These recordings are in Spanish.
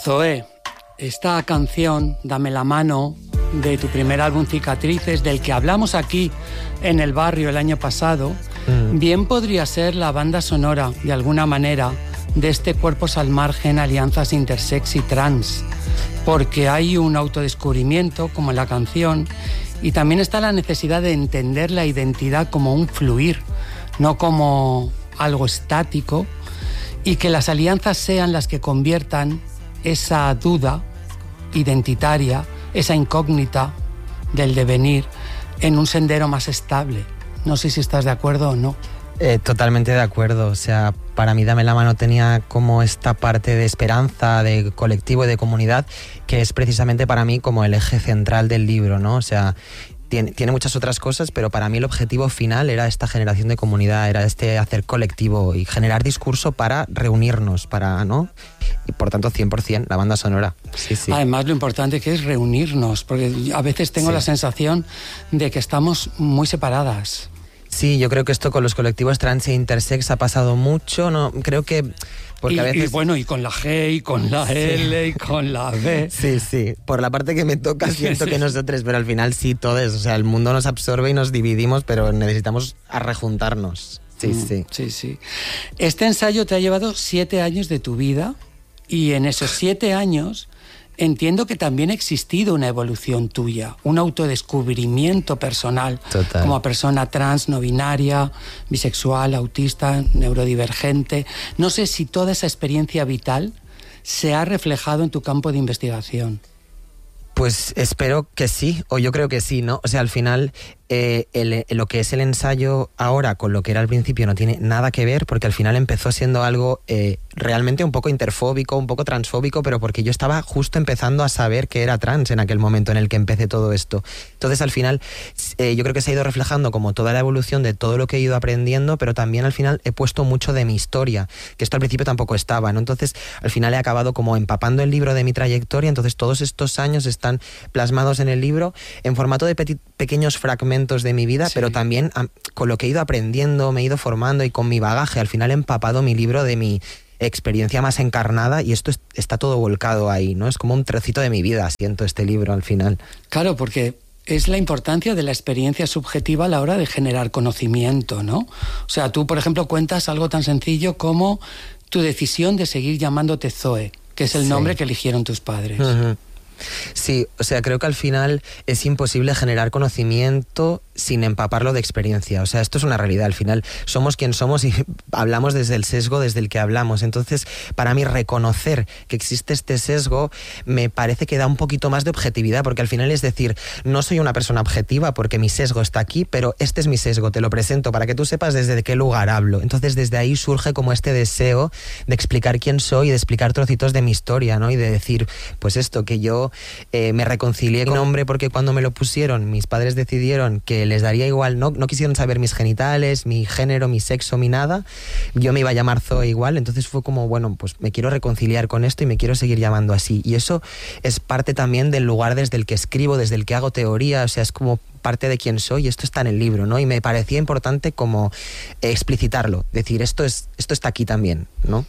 Zoe, esta canción, Dame la mano, de tu primer álbum Cicatrices, del que hablamos aquí en el barrio el año pasado, bien podría ser la banda sonora, de alguna manera, de este Cuerpos al Margen, alianzas intersex y trans, porque hay un autodescubrimiento, como en la canción, y también está la necesidad de entender la identidad como un fluir, no como algo estático, y que las alianzas sean las que conviertan esa duda identitaria, esa incógnita del devenir, en un sendero más estable. No sé si estás de acuerdo o no. Totalmente de acuerdo. O sea, para mí Dame la mano tenía como esta parte de esperanza, de colectivo y de comunidad, que es precisamente para mí como el eje central del libro, ¿no? O sea, tiene muchas otras cosas, pero para mí el objetivo final era esta generación de comunidad, era este hacer colectivo y generar discurso para reunirnos, para, ¿no? Y por tanto 100% la banda sonora. Sí, sí. Además, lo importante que es reunirnos, porque a veces tengo la sensación de que estamos muy separadas. Sí, yo creo que esto con los colectivos trans e intersex ha pasado mucho, ¿no? Creo que... Porque a veces... y con la G, y con la L, y con la B. Sí. Por la parte que me toca siento que nosotros, pero al final sí, todos. O sea, el mundo nos absorbe y nos dividimos, pero necesitamos rejuntarnos. Sí. Este ensayo te ha llevado 7 años de tu vida, y en esos 7 años entiendo que también ha existido una evolución tuya, un autodescubrimiento personal. Total. Como persona trans, no binaria, bisexual, autista, neurodivergente. No sé si toda esa experiencia vital se ha reflejado en tu campo de investigación. Pues espero que sí, o yo creo que sí, ¿no? O sea, al final lo que es el ensayo ahora con lo que era al principio no tiene nada que ver, porque al final empezó siendo algo realmente un poco interfóbico, un poco transfóbico, pero porque yo estaba justo empezando a saber que era trans en aquel momento en el que empecé todo esto. Entonces, al final, yo creo que se ha ido reflejando como toda la evolución de todo lo que he ido aprendiendo, pero también al final he puesto mucho de mi historia, que esto al principio tampoco estaba, ¿no? Entonces, al final he acabado como empapando el libro de mi trayectoria, entonces todos estos años están plasmados en el libro en formato de pequeños fragmentos de mi vida, pero también con lo que he ido aprendiendo, me he ido formando y con mi bagaje, al final he empapado mi libro de mi experiencia más encarnada, y esto está todo volcado ahí, ¿no? Es como un trocito de mi vida, siento este libro al final. Claro, porque es la importancia de la experiencia subjetiva a la hora de generar conocimiento, ¿no? O sea, tú, por ejemplo, cuentas algo tan sencillo como tu decisión de seguir llamándote Zoe, que es el nombre que eligieron tus padres. Uh-huh. Sí, o sea, creo que al final es imposible generar conocimiento sin empaparlo de experiencia. O sea, esto es una realidad. Al final somos quien somos y hablamos desde el sesgo desde el que hablamos. Entonces, para mí, reconocer que existe este sesgo me parece que da un poquito más de objetividad, porque al final es decir, no soy una persona objetiva porque mi sesgo está aquí, pero este es mi sesgo, te lo presento para que tú sepas desde qué lugar hablo. Entonces, desde ahí surge como este deseo de explicar quién soy y de explicar trocitos de mi historia, ¿no? Y de decir, pues esto, que yo me reconcilié con un hombre porque cuando me lo pusieron, mis padres decidieron que les daría igual, no quisieron saber mis genitales, mi género, mi sexo, mi nada. Yo me iba a llamar Zoe igual, entonces fue como, bueno, pues me quiero reconciliar con esto y me quiero seguir llamando así. Y eso es parte también del lugar desde el que escribo, desde el que hago teoría, o sea, es como parte de quién soy, y esto está en el libro, ¿no? Y me parecía importante como explicitarlo, decir, esto está aquí también, ¿no?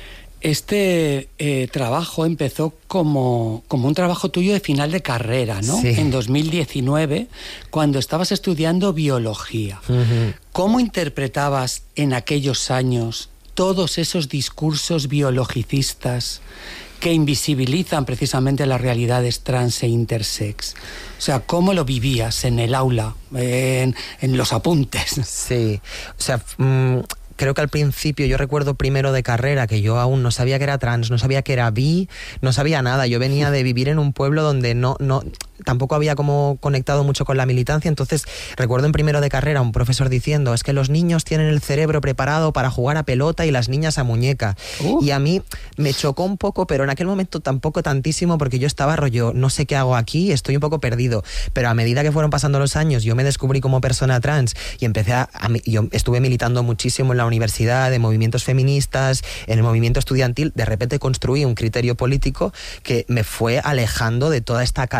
Este trabajo empezó como un trabajo tuyo de final de carrera, ¿no? Sí. En 2019, cuando estabas estudiando biología. Uh-huh. ¿Cómo interpretabas en aquellos años todos esos discursos biologicistas que invisibilizan precisamente las realidades trans e intersex? O sea, ¿cómo lo vivías en el aula, en los apuntes? Sí, o sea... Creo que al principio, yo recuerdo primero de carrera que yo aún no sabía que era trans, no sabía que era bi, no sabía nada. Yo venía de vivir en un pueblo donde tampoco había como conectado mucho con la militancia. Entonces recuerdo en primero de carrera un profesor diciendo, es que los niños tienen el cerebro preparado para jugar a pelota y las niñas a muñeca. Y a mí me chocó un poco, pero en aquel momento tampoco tantísimo, porque yo estaba rollo, no sé qué hago aquí, estoy un poco perdido. Pero a medida que fueron pasando los años, yo me descubrí como persona trans y yo estuve militando muchísimo en la universidad, de movimientos feministas, en el movimiento estudiantil. De repente construí un criterio político que me fue alejando de toda esta academia. Es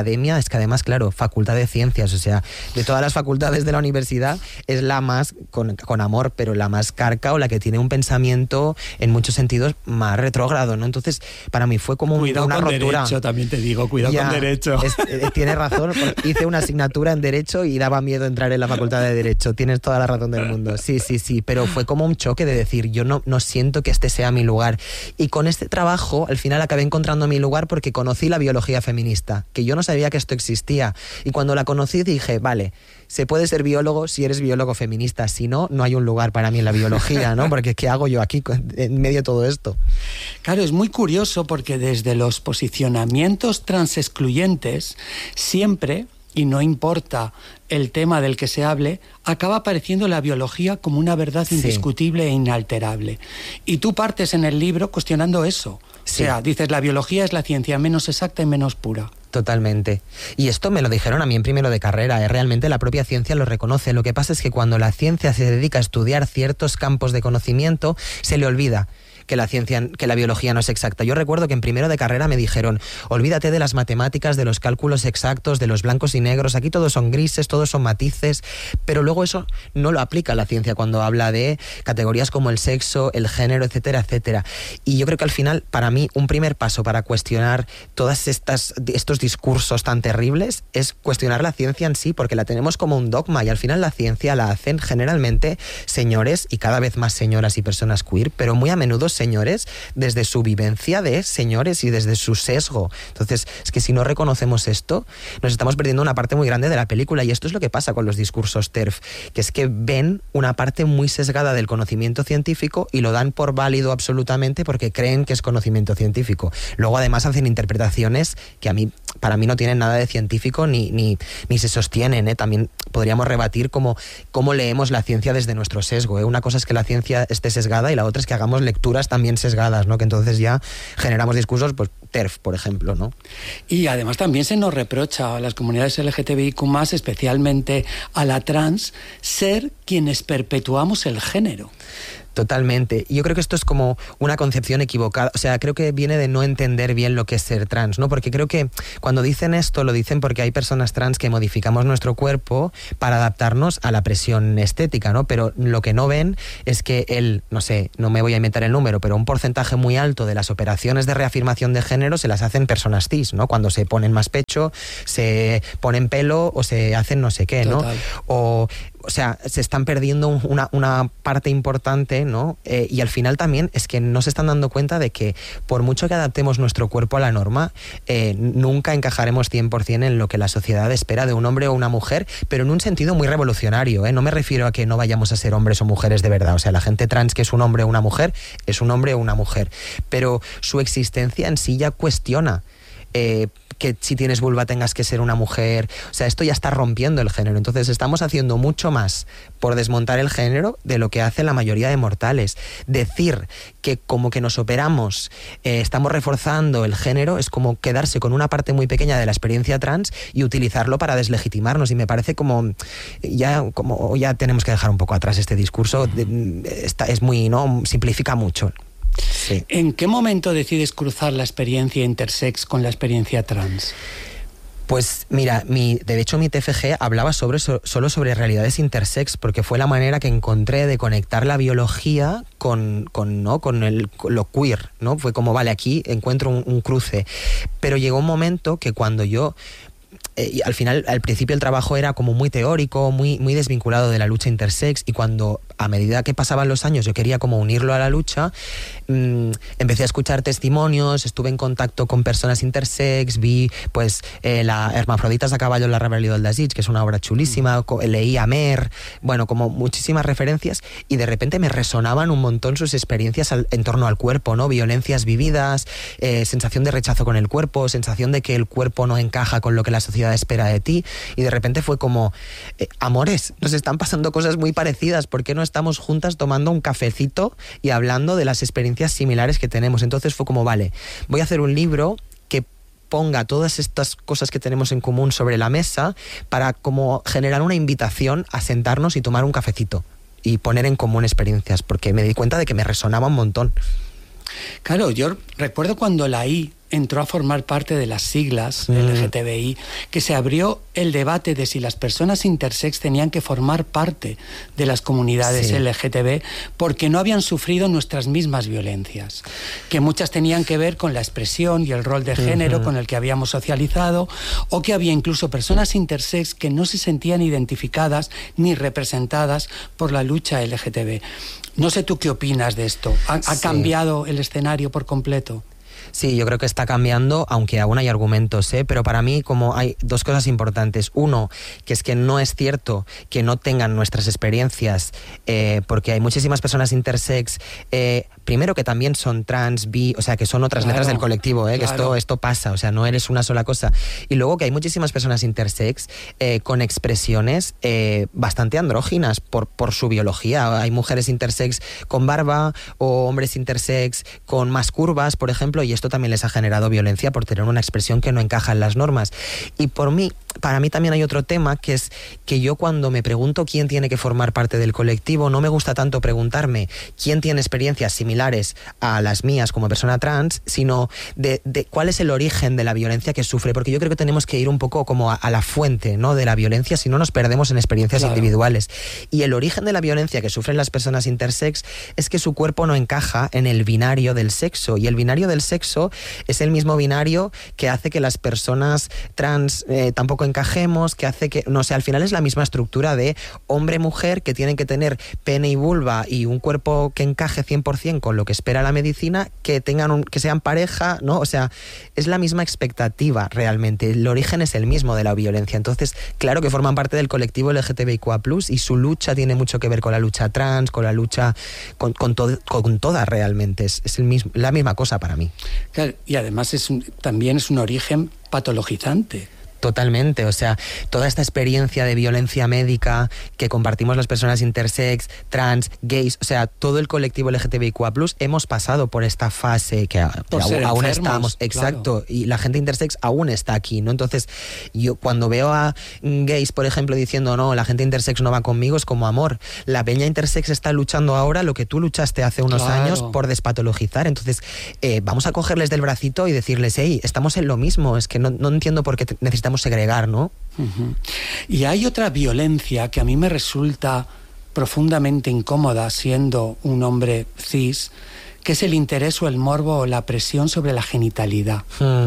que además, claro, facultad de ciencias, o sea, de todas las facultades de la universidad es la más, con amor, pero la más carca o la que tiene un pensamiento en muchos sentidos más retrógrado, ¿no? Entonces, para mí fue como cuidado una con rotura. Derecho, también te digo, cuidado con Derecho. Tienes razón, hice una asignatura en Derecho y daba miedo entrar en la facultad de Derecho, tienes toda la razón del mundo. Sí, pero fue como un choque de decir, yo no siento que este sea mi lugar. Y con este trabajo, al final acabé encontrando mi lugar porque conocí la biología feminista, que yo no sabía que esto existía. Y cuando la conocí dije, vale, se puede ser biólogo si eres biólogo feminista, si no, no hay un lugar para mí en la biología, ¿no? Porque ¿qué hago yo aquí en medio de todo esto? Claro, es muy curioso porque desde los posicionamientos transexcluyentes siempre, y no importa el tema del que se hable, acaba apareciendo la biología como una verdad indiscutible e inalterable. Y tú partes en el libro cuestionando eso. Sí. O sea, dices, la biología es la ciencia menos exacta y menos pura. Totalmente. Y esto me lo dijeron a mí en primero de carrera, realmente la propia ciencia lo reconoce. Lo que pasa es que cuando la ciencia se dedica a estudiar ciertos campos de conocimiento, se le olvida que la biología no es exacta. Yo recuerdo que en primero de carrera me dijeron, olvídate de las matemáticas, de los cálculos exactos, de los blancos y negros, aquí todos son grises, todos son matices, pero luego eso no lo aplica la ciencia cuando habla de categorías como el sexo, el género, etcétera, etcétera. Y yo creo que al final, para mí, un primer paso para cuestionar todos estos discursos tan terribles es cuestionar la ciencia en sí, porque la tenemos como un dogma y al final la ciencia la hacen generalmente señores y cada vez más señoras y personas queer, pero muy a menudo señores desde su vivencia de señores y desde su sesgo. Entonces, es que si no reconocemos esto, nos estamos perdiendo una parte muy grande de la película, y esto es lo que pasa con los discursos TERF, que es que ven una parte muy sesgada del conocimiento científico y lo dan por válido absolutamente porque creen que es conocimiento científico. Luego además hacen interpretaciones que para mí no tienen nada de científico ni se sostienen, ¿eh? También podríamos rebatir cómo leemos la ciencia desde nuestro sesgo, ¿eh? Una cosa es que la ciencia esté sesgada y la otra es que hagamos lecturas también sesgadas, ¿no? Que entonces ya generamos discursos, pues TERF, por ejemplo, ¿no? Y además también se nos reprocha a las comunidades LGTBIQ+, especialmente a la trans, ser quienes perpetuamos el género. Totalmente. Y yo creo que esto es como una concepción equivocada. O sea, creo que viene de no entender bien lo que es ser trans, ¿no? Porque creo que cuando dicen esto, lo dicen porque hay personas trans que modificamos nuestro cuerpo para adaptarnos a la presión estética, ¿no? Pero lo que no ven es que no sé, no me voy a inventar el número, pero un porcentaje muy alto de las operaciones de reafirmación de género se las hacen personas cis, ¿no? Cuando se ponen más pecho, se ponen pelo o se hacen no sé qué, ¿no? Total. O sea, se están perdiendo una parte importante, ¿no? Y al final también es que no se están dando cuenta de que por mucho que adaptemos nuestro cuerpo a la norma, nunca encajaremos 100% en lo que la sociedad espera de un hombre o una mujer, pero en un sentido muy revolucionario, ¿eh? No me refiero a que no vayamos a ser hombres o mujeres de verdad. O sea, la gente trans que es un hombre o una mujer, es un hombre o una mujer. Pero su existencia en sí ya cuestiona que si tienes vulva tengas que ser una mujer. O sea, esto ya está rompiendo el género. Entonces estamos haciendo mucho más por desmontar el género de lo que hace la mayoría de mortales. Decir que como que nos operamos, estamos reforzando el género, es como quedarse con una parte muy pequeña de la experiencia trans y utilizarlo para deslegitimarnos. Y me parece como ya tenemos que dejar un poco atrás este discurso. Es muy, ¿no? Simplifica mucho. Sí. ¿En qué momento decides cruzar la experiencia intersex con la experiencia trans? Pues mira, de hecho mi TFG hablaba solo sobre realidades intersex, porque fue la manera que encontré de conectar la biología con lo queer, ¿no? Fue como, vale, aquí encuentro un cruce. Pero llegó un momento que cuando yo... y al final, al principio el trabajo era como muy teórico, muy desvinculado de la lucha intersex, y cuando a medida que pasaban los años yo quería como unirlo a la lucha, empecé a escuchar testimonios, estuve en contacto con personas intersex, vi pues la Hermafroditas a caballo en la rebelión del Desig, que es una obra chulísima, leí a Mer, bueno, como muchísimas referencias, y de repente me resonaban un montón sus experiencias en torno al cuerpo, ¿no? Violencias vividas, sensación de rechazo con el cuerpo, sensación de que el cuerpo no encaja con lo que la sociedad espera de ti, y de repente fue como, amores, nos están pasando cosas muy parecidas, ¿por qué no estamos juntas tomando un cafecito y hablando de las experiencias similares que tenemos? Entonces fue como, vale, voy a hacer un libro que ponga todas estas cosas que tenemos en común sobre la mesa para como generar una invitación a sentarnos y tomar un cafecito y poner en común experiencias, porque me di cuenta de que me resonaba un montón. Claro, yo recuerdo cuando entró a formar parte de las siglas LGTBI, que se abrió el debate de si las personas intersex tenían que formar parte de las comunidades LGTB porque no habían sufrido nuestras mismas violencias, que muchas tenían que ver con la expresión y el rol de género con el que habíamos socializado, o que había incluso personas intersex que no se sentían identificadas ni representadas por la lucha LGTB. No sé tú qué opinas de esto. ¿Ha cambiado el escenario por completo? Sí, yo creo que está cambiando, aunque aún hay argumentos, pero para mí como hay dos cosas importantes. Uno, que es que no es cierto que no tengan nuestras experiencias, porque hay muchísimas personas intersex, primero que también son trans, bi, o sea, que son otras letras del colectivo, que esto pasa, o sea, no eres una sola cosa. Y luego que hay muchísimas personas intersex con expresiones bastante andróginas por su biología. Hay mujeres intersex con barba o hombres intersex con más curvas, por ejemplo, y esto también les ha generado violencia por tener una expresión que no encaja en las normas. Y para mí también hay otro tema, que es que yo cuando me pregunto quién tiene que formar parte del colectivo, no me gusta tanto preguntarme quién tiene experiencias similares a las mías como persona trans, sino de cuál es el origen de la violencia que sufre, porque yo creo que tenemos que ir un poco como a la fuente, ¿no?, de la violencia, si no nos perdemos en experiencias individuales. Y el origen de la violencia que sufren las personas intersex es que su cuerpo no encaja en el binario del sexo, y el binario del sexo es el mismo binario que hace que las personas trans tampoco encajemos, que hace que, no sé, al final es la misma estructura de hombre-mujer, que tienen que tener pene y vulva y un cuerpo que encaje 100% con lo que espera la medicina, que sean pareja, ¿no? O sea, es la misma expectativa realmente, el origen es el mismo de la violencia. Entonces, claro que forman parte del colectivo LGTBIQA+, y su lucha tiene mucho que ver con la lucha trans, con la lucha con todas realmente, es la misma cosa para mí. Claro, y además también es un origen patologizante. Totalmente, o sea, toda esta experiencia de violencia médica que compartimos las personas intersex, trans, gays, o sea, todo el colectivo LGTBIQA+, hemos pasado por esta fase que aún estamos, exacto, y la gente intersex aún está aquí, ¿no? Entonces, yo cuando veo a gays, por ejemplo, diciendo, no, la gente intersex no va conmigo, es como, amor, la peña intersex está luchando ahora lo que tú luchaste hace unos años por despatologizar. Entonces, vamos a cogerles del bracito y decirles, hey, estamos en lo mismo, es que no entiendo por qué necesitamos segregar, ¿no? Y hay otra violencia que a mí me resulta profundamente incómoda siendo un hombre cis, que es el interés o el morbo o la presión sobre la genitalidad,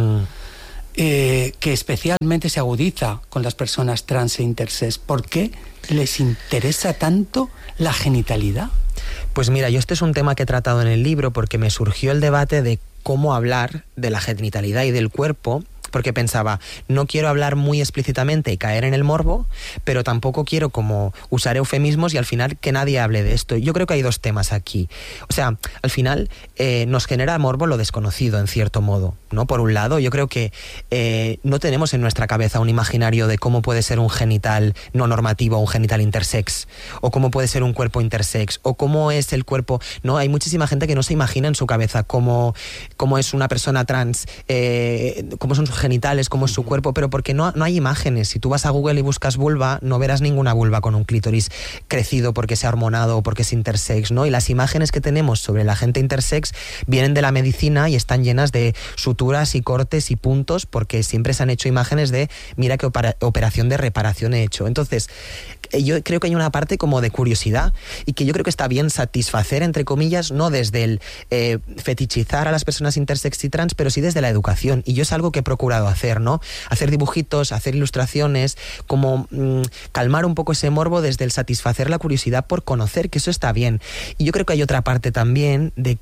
que especialmente se agudiza con las personas trans e intersex. ¿Por qué les interesa tanto la genitalidad? Pues mira, yo este es un tema que he tratado en el libro porque me surgió el debate de cómo hablar de la genitalidad y del cuerpo, porque pensaba, no quiero hablar muy explícitamente y caer en el morbo, pero tampoco quiero como usar eufemismos y al final que nadie hable de esto. Yo creo que hay dos temas aquí. O sea, al final nos genera morbo lo desconocido, en cierto modo, ¿no? Por un lado, yo creo que no tenemos en nuestra cabeza un imaginario de cómo puede ser un genital no normativo o un genital intersex, o cómo puede ser un cuerpo intersex, o cómo es el cuerpo, ¿no? Hay muchísima gente que no se imagina en su cabeza cómo es una persona trans, cómo son sus genitales, cómo es su cuerpo, pero porque no hay imágenes. Si tú vas a Google y buscas vulva, no verás ninguna vulva con un clítoris crecido porque sea hormonado o porque es intersex, ¿no? Y las imágenes que tenemos sobre la gente intersex vienen de la medicina y están llenas de suturas y cortes y puntos, porque siempre se han hecho imágenes de mira qué operación de reparación he hecho. Entonces, yo creo que hay una parte como de curiosidad y que yo creo que está bien satisfacer, entre comillas, no desde el fetichizar a las personas intersex y trans, pero sí desde la educación. Y yo es algo que he procurado hacer, ¿no? Hacer dibujitos, hacer ilustraciones, como calmar un poco ese morbo desde el satisfacer la curiosidad por conocer, que eso está bien. Y yo creo que hay otra parte también de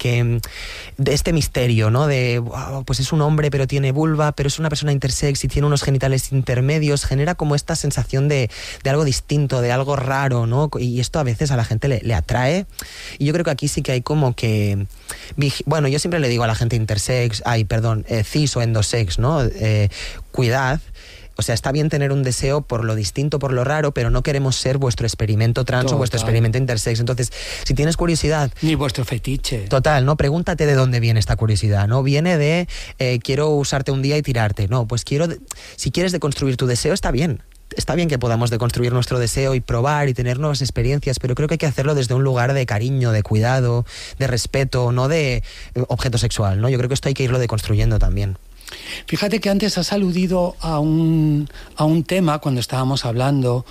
este misterio, ¿no? De, wow, pues es un hombre pero tiene vulva, pero es una persona intersex y tiene unos genitales intermedios, genera como esta sensación de algo distinto, de algo raro, ¿no? Y esto a veces a la gente le atrae. Y yo creo que aquí sí que hay como que... Bueno, yo siempre le digo a la gente intersex, cis o endosex, ¿no? Cuidad. O sea, está bien tener un deseo por lo distinto, por lo raro, pero no queremos ser vuestro experimento trans. Total. O vuestro experimento intersex. Entonces, si tienes curiosidad... Ni vuestro fetiche. Total, ¿no? Pregúntate de dónde viene esta curiosidad, ¿no? Viene de quiero usarte un día y tirarte. No, pues si quieres deconstruir tu deseo, está bien. Está bien que podamos deconstruir nuestro deseo y probar y tener nuevas experiencias, pero creo que hay que hacerlo desde un lugar de cariño, de cuidado, de respeto, no de objeto sexual, ¿no? Yo creo que esto hay que irlo deconstruyendo también. Fíjate que antes has aludido a un tema cuando estábamos hablando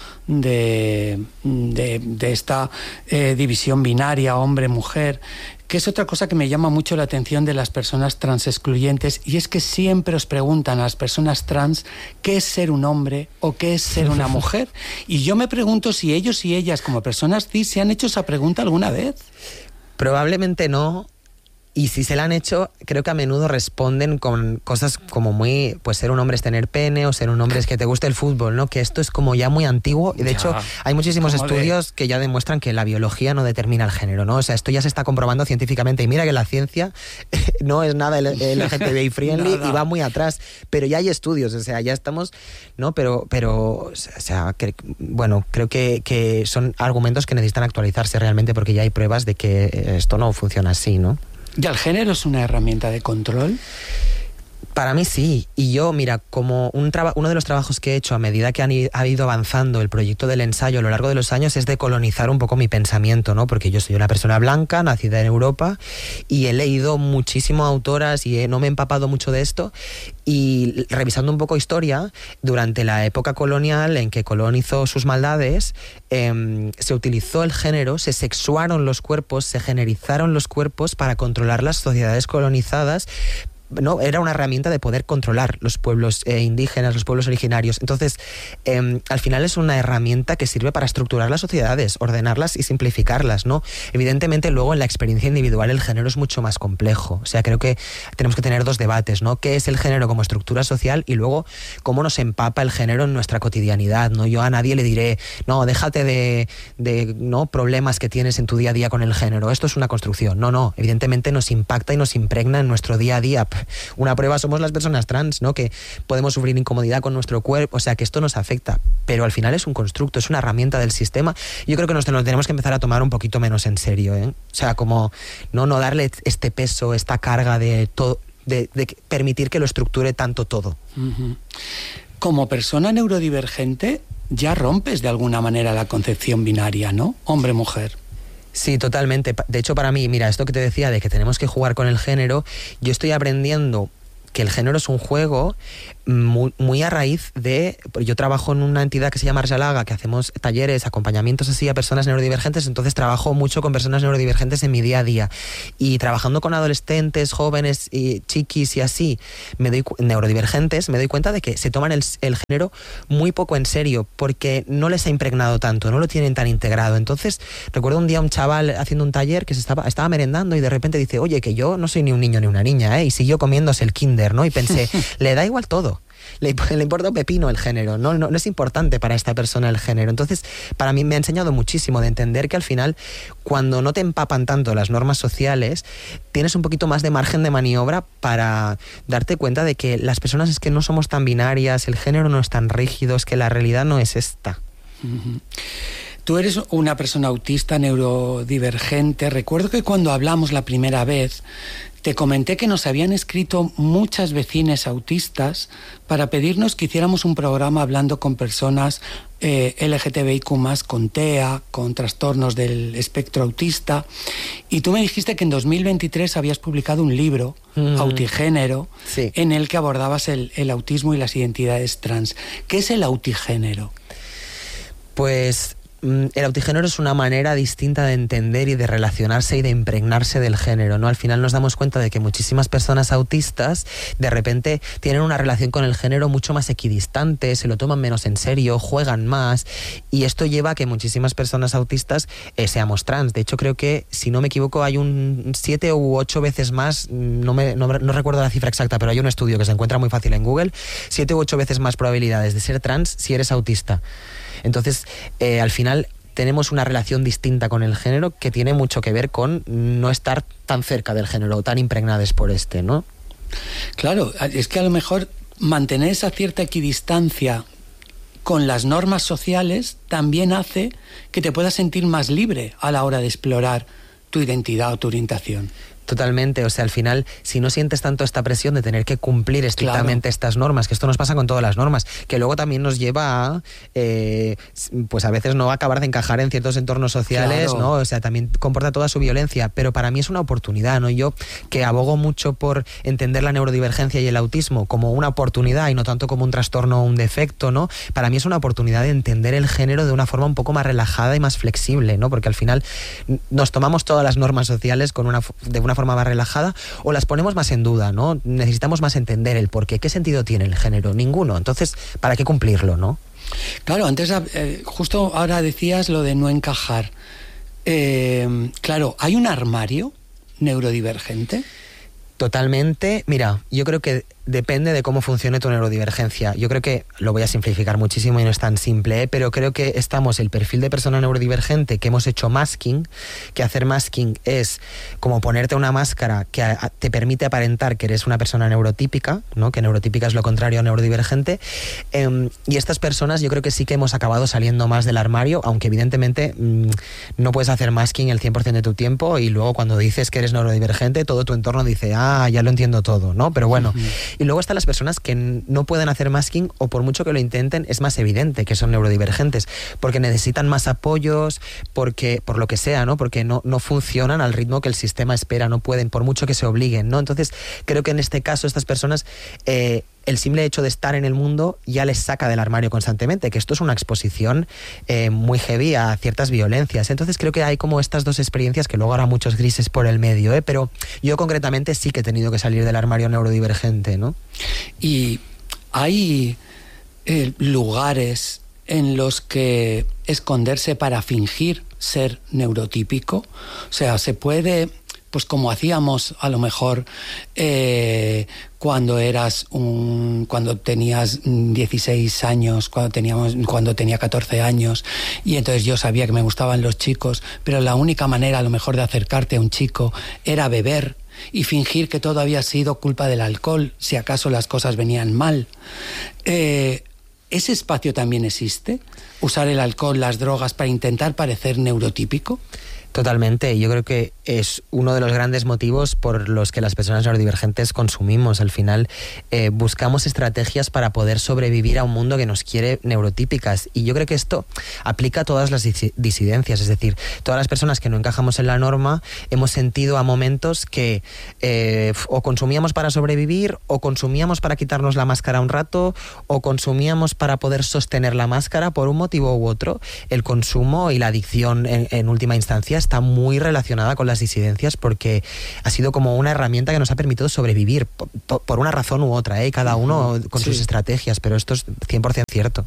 de esta división binaria, hombre-mujer, que es otra cosa que me llama mucho la atención de las personas trans excluyentes, y es que siempre os preguntan a las personas trans qué es ser un hombre o qué es ser una mujer. Y yo me pregunto si ellos y ellas, como personas cis, se han hecho esa pregunta alguna vez. Probablemente no. Y si se la han hecho, creo que a menudo responden con cosas como muy, pues ser un hombre es tener pene, o ser un hombre es que te guste el fútbol, ¿no? Que esto es como ya muy antiguo, y de hecho hay muchísimos estudios que ya demuestran que la biología no determina el género, ¿no? O sea, esto ya se está comprobando científicamente, y mira que la ciencia no es nada LGTBI friendly y va muy atrás, pero ya hay estudios, o sea, ya estamos, ¿no? Pero o sea, bueno, creo que son argumentos que necesitan actualizarse realmente, porque ya hay pruebas de que esto no funciona así, ¿no? ¿Y el género es una herramienta de control? Para mí sí, y yo, mira, como uno de los trabajos que he hecho a medida que ha ido avanzando el proyecto del ensayo a lo largo de los años es decolonizar un poco mi pensamiento, ¿no? Porque yo soy una persona blanca, nacida en Europa, y he leído muchísimo autoras y no me he empapado mucho de esto, y revisando un poco historia, durante la época colonial en que Colón hizo sus maldades, se utilizó el género, se sexuaron los cuerpos, se generizaron los cuerpos para controlar las sociedades colonizadas. No, era una herramienta de poder controlar los pueblos indígenas, los pueblos originarios. Entonces, al final es una herramienta que sirve para estructurar las sociedades, ordenarlas y simplificarlas, ¿no? Evidentemente, luego en la experiencia individual el género es mucho más complejo. O sea, creo que tenemos que tener dos debates, ¿no? ¿Qué es el género como estructura social? Y luego, ¿cómo nos empapa el género en nuestra cotidianidad, ¿no? Yo a nadie le diré, no, déjate de ¿no? problemas que tienes en tu día a día con el género. Esto es una construcción. No. Evidentemente nos impacta y nos impregna en nuestro día a día. Una prueba somos las personas trans, ¿no? Que podemos sufrir incomodidad con nuestro cuerpo, o sea, que esto nos afecta, pero al final es un constructo, es una herramienta del sistema. Yo creo que nos tenemos que empezar a tomar un poquito menos en serio, ¿eh? O sea, como no darle este peso, esta carga de permitir que lo estructure tanto todo. Uh-huh. Como persona neurodivergente, ya rompes de alguna manera la concepción binaria, ¿no? Hombre-mujer. Sí, totalmente. De hecho, para mí, mira, esto que te decía de que tenemos que jugar con el género, yo estoy aprendiendo que el género es un juego muy a raíz de... Yo trabajo en una entidad que se llama Arjalaga, que hacemos talleres, acompañamientos así a personas neurodivergentes, entonces trabajo mucho con personas neurodivergentes en mi día a día. Y trabajando con adolescentes, jóvenes, y chiquis y así, neurodivergentes, me doy cuenta de que se toman el género muy poco en serio, porque no les ha impregnado tanto, no lo tienen tan integrado. Entonces, recuerdo un día un chaval haciendo un taller que estaba merendando y de repente dice, oye, que yo no soy ni un niño ni una niña, ¿eh? Y siguió comiéndose el kinder, ¿no? Y pensé, le da igual todo. Le importa un pepino el género, no es importante para esta persona el género. Entonces, para mí me ha enseñado muchísimo de entender que al final, cuando no te empapan tanto las normas sociales, tienes un poquito más de margen de maniobra para darte cuenta de que las personas es que no somos tan binarias, el género no es tan rígido, es que la realidad no es esta. Uh-huh. Tú eres una persona autista, neurodivergente. Recuerdo que cuando hablamos la primera vez, te comenté que nos habían escrito muchas vecinas autistas para pedirnos que hiciéramos un programa hablando con personas LGTBIQ+, con TEA, con trastornos del espectro autista. Y tú me dijiste que en 2023 habías publicado un libro, Autigénero, sí, en el que abordabas el autismo y las identidades trans. ¿Qué es el autigénero? Pues... el autigénero es una manera distinta de entender y de relacionarse y de impregnarse del género, ¿no? Al final nos damos cuenta de que muchísimas personas autistas de repente tienen una relación con el género mucho más equidistante, se lo toman menos en serio, juegan más, y esto lleva a que muchísimas personas autistas seamos trans. De hecho, creo que, si no me equivoco, hay un 7 u 8 veces más, no recuerdo la cifra exacta, pero hay un estudio que se encuentra muy fácil en Google, 7 u 8 veces más probabilidades de ser trans si eres autista. Entonces, al final tenemos una relación distinta con el género que tiene mucho que ver con no estar tan cerca del género o tan impregnados por este, ¿no? Claro, es que a lo mejor mantener esa cierta equidistancia con las normas sociales también hace que te puedas sentir más libre a la hora de explorar tu identidad o tu orientación. Totalmente, o sea, al final, si no sientes tanto esta presión de tener que cumplir estrictamente estas normas, que esto nos pasa con todas las normas, que luego también nos lleva a, pues a veces no acabar de encajar en ciertos entornos sociales, ¿no? O sea, también comporta toda su violencia, pero para mí es una oportunidad, ¿no? Yo, que abogo mucho por entender la neurodivergencia y el autismo como una oportunidad y no tanto como un trastorno o un defecto, ¿no? Para mí es una oportunidad de entender el género de una forma un poco más relajada y más flexible, ¿no? Porque al final nos tomamos todas las normas sociales de una forma más relajada o las ponemos más en duda, ¿no? Necesitamos más entender el porqué. ¿Qué sentido tiene el género? Ninguno. Entonces, ¿para qué cumplirlo, no? Claro, antes justo ahora decías lo de no encajar. Claro, ¿hay un armario neurodivergente? Totalmente. Mira, yo creo que depende de cómo funcione tu neurodivergencia. Yo creo que, lo voy a simplificar muchísimo y no es tan simple, pero creo que estamos, el perfil de persona neurodivergente que hemos hecho masking, que hacer masking es como ponerte una máscara que te permite aparentar que eres una persona neurotípica, ¿no? Que neurotípica es lo contrario a neurodivergente, y estas personas yo creo que sí que hemos acabado saliendo más del armario, aunque evidentemente no puedes hacer masking el 100% de tu tiempo y luego cuando dices que eres neurodivergente todo tu entorno dice, ya lo entiendo todo, ¿no? Pero bueno, y luego están las personas que no pueden hacer masking o por mucho que lo intenten es más evidente que son neurodivergentes porque necesitan más apoyos, porque por lo que sea, ¿no? Porque no funcionan al ritmo que el sistema espera, no pueden, por mucho que se obliguen, ¿no? Entonces creo que en este caso estas personas el simple hecho de estar en el mundo ya les saca del armario constantemente, que esto es una exposición muy heavy a ciertas violencias. Entonces creo que hay como estas dos experiencias que luego habrá muchos grises por el medio, pero yo concretamente sí que he tenido que salir del armario neurodivergente, ¿no? Y hay lugares en los que esconderse para fingir ser neurotípico, o sea, se puede... Pues como hacíamos a lo mejor cuando tenías 16 años, cuando tenía 14 años, y entonces yo sabía que me gustaban los chicos, pero la única manera a lo mejor de acercarte a un chico era beber y fingir que todo había sido culpa del alcohol, si acaso las cosas venían mal. ¿Ese espacio también existe? ¿Usar el alcohol, las drogas para intentar parecer neurotípico? Totalmente, yo creo que es uno de los grandes motivos por los que las personas neurodivergentes consumimos. Al final buscamos estrategias para poder sobrevivir a un mundo que nos quiere neurotípicas y yo creo que esto aplica a todas las disidencias, es decir, todas las personas que no encajamos en la norma hemos sentido a momentos que o consumíamos para sobrevivir o consumíamos para quitarnos la máscara un rato o consumíamos para poder sostener la máscara por un motivo u otro. El consumo y la adicción en última instancia está muy relacionada con las disidencias porque ha sido como una herramienta que nos ha permitido sobrevivir por una razón u otra, cada uno con sus estrategias, pero esto es 100% cierto.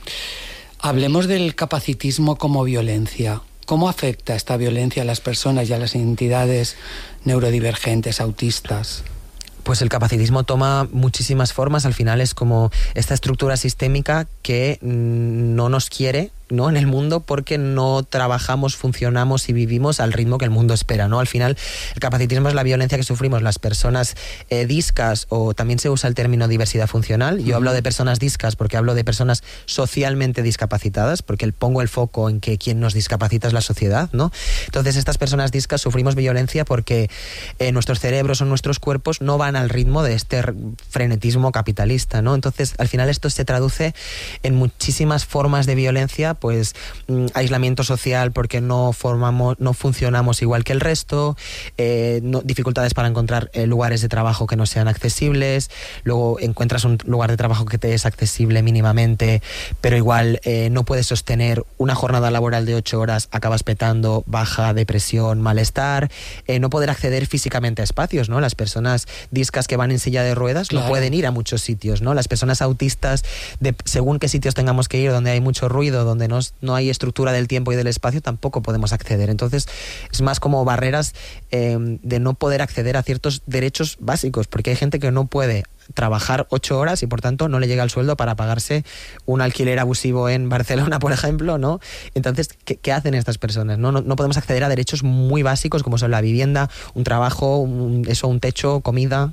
Hablemos del capacitismo como violencia. ¿Cómo afecta esta violencia a las personas y a las entidades neurodivergentes, autistas? Pues el capacitismo toma muchísimas formas, al final es como esta estructura sistémica que no nos quiere, ¿no?, en el mundo porque no trabajamos, funcionamos y vivimos al ritmo que el mundo espera, ¿no? Al final el capacitismo es la violencia que sufrimos las personas discas, o también se usa el término diversidad funcional. Yo hablo de personas discas porque hablo de personas socialmente discapacitadas, porque pongo el foco en que quien nos discapacita es la sociedad, ¿no? Entonces estas personas discas sufrimos violencia porque nuestros cerebros o nuestros cuerpos no van al ritmo de este frenetismo capitalista, ¿no? Entonces al final esto se traduce en muchísimas formas de violencia, pues aislamiento social porque no funcionamos igual que el resto, dificultades para encontrar lugares de trabajo que no sean accesibles, luego encuentras un lugar de trabajo que te es accesible mínimamente, pero igual no puedes sostener una jornada laboral de 8 horas, acabas petando, baja, depresión, malestar, no poder acceder físicamente a espacios, ¿no? Las personas discas que van en silla de ruedas no pueden ir a muchos sitios, ¿no? Las personas autistas, según qué sitios tengamos que ir, donde hay mucho ruido, donde no hay estructura del tiempo y del espacio, tampoco podemos acceder. Entonces es más como barreras de no poder acceder a ciertos derechos básicos, porque hay gente que no puede trabajar 8 horas y por tanto no le llega el sueldo para pagarse un alquiler abusivo en Barcelona, por ejemplo, ¿no? Entonces, ¿qué hacen estas personas? No podemos acceder a derechos muy básicos como son la vivienda, un trabajo, un techo, comida.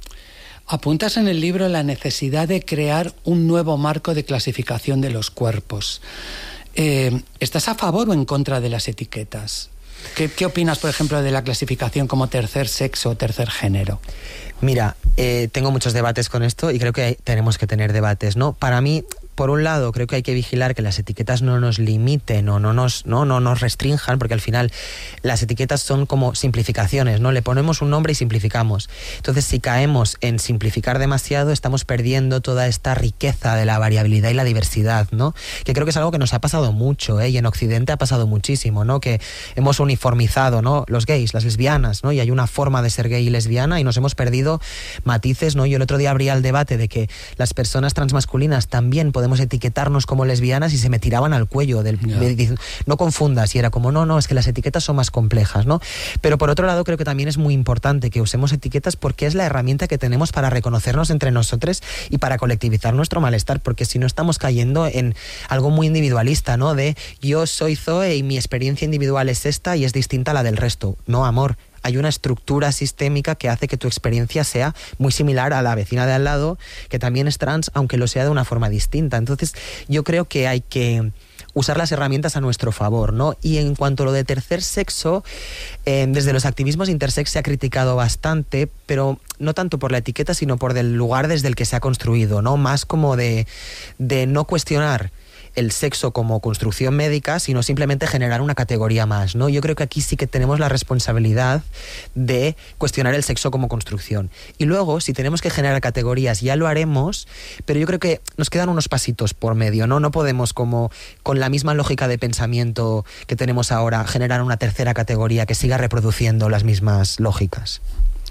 Apuntas en el libro la necesidad de crear un nuevo marco de clasificación de los cuerpos. ¿Estás a favor o en contra de las etiquetas? ¿Qué opinas, por ejemplo, de la clasificación como tercer sexo o tercer género? Mira, tengo muchos debates con esto y creo que tenemos que tener debates, ¿no? Para mí, por un lado, creo que hay que vigilar que las etiquetas no nos limiten o no nos restrinjan, porque al final las etiquetas son como simplificaciones, ¿no? Le ponemos un nombre y simplificamos. Entonces, si caemos en simplificar demasiado, estamos perdiendo toda esta riqueza de la variabilidad y la diversidad, ¿no? Que creo que es algo que nos ha pasado mucho, y en Occidente ha pasado muchísimo, ¿no? Que hemos uniformizado, ¿no? Los gays, las lesbianas, ¿no? Y hay una forma de ser gay y lesbiana y nos hemos perdido matices, ¿no? Yo el otro día abría el debate de que las personas transmasculinas también podemos etiquetarnos como lesbianas y se me tiraban al cuello no confundas, y era como no, es que las etiquetas son más complejas, ¿no? Pero por otro lado creo que también es muy importante que usemos etiquetas porque es la herramienta que tenemos para reconocernos entre nosotros y para colectivizar nuestro malestar, porque si no estamos cayendo en algo muy individualista, ¿no? De yo soy Zoe y mi experiencia individual es esta y es distinta a la del resto. No, amor. Hay una estructura sistémica que hace que tu experiencia sea muy similar a la vecina de al lado, que también es trans, aunque lo sea de una forma distinta. Entonces, yo creo que hay que usar las herramientas a nuestro favor, ¿no? Y en cuanto a lo de tercer sexo, desde los activismos intersex se ha criticado bastante, pero no tanto por la etiqueta, sino por el lugar desde el que se ha construido, ¿no? Más como de no cuestionar el sexo como construcción médica, sino simplemente generar una categoría más, ¿no? Yo creo que aquí sí que tenemos la responsabilidad de cuestionar el sexo como construcción. Y luego, si tenemos que generar categorías, ya lo haremos, pero yo creo que nos quedan unos pasitos por medio, ¿no? No podemos, como con la misma lógica de pensamiento que tenemos ahora, generar una tercera categoría que siga reproduciendo las mismas lógicas.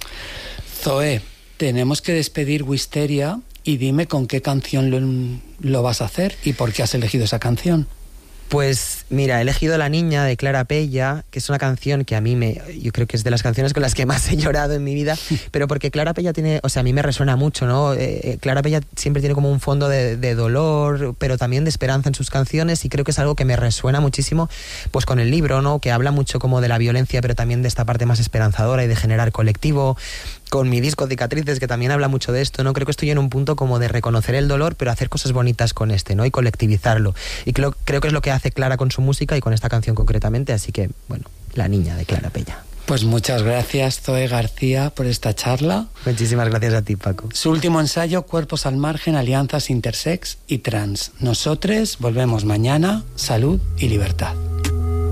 Zoe, tenemos que despedir Wisteria. Y dime con qué canción lo vas a hacer y por qué has elegido esa canción. Pues mira, he elegido La Niña de Clara Pella, que es una canción que yo creo que es de las canciones con las que más he llorado en mi vida, pero porque Clara Pella tiene, o sea, a mí me resuena mucho, ¿no? Clara Pella siempre tiene como un fondo de dolor, pero también de esperanza en sus canciones, y creo que es algo que me resuena muchísimo, pues con el libro, ¿no? Que habla mucho como de la violencia, pero también de esta parte más esperanzadora y de generar colectivo. Con mi disco Cicatrices, que también habla mucho de esto, ¿no? Creo que estoy en un punto como de reconocer el dolor, pero hacer cosas bonitas con ¿no? Y colectivizarlo. Y creo que es lo que hace Clara con su música y con esta canción concretamente, así que, bueno, La Niña de Clara Pella. Pues muchas gracias, Zoe García, por esta charla. Muchísimas gracias a ti, Paco. Su último ensayo, Cuerpos al margen, alianzas intersex y trans. Nosotros volvemos mañana. Salud y libertad.